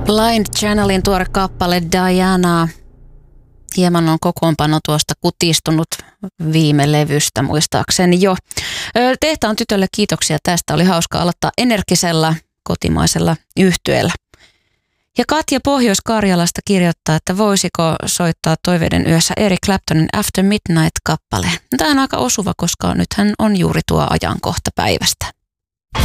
Blind Channelin tuore kappale Diana. Hieman on kokoonpano tuosta kutistunut viime levystä muistaakseni jo. Tehtaan tytölle kiitoksia tästä. Oli hauska aloittaa energisellä kotimaisella yhtyeellä. Ja Katja Pohjois-Karjalasta kirjoittaa, että voisiko soittaa Toiveiden yössä Eric Claptonin After Midnight-kappaleen. Tämä on aika osuva, koska nythän on juuri tuo ajankohta päivästä.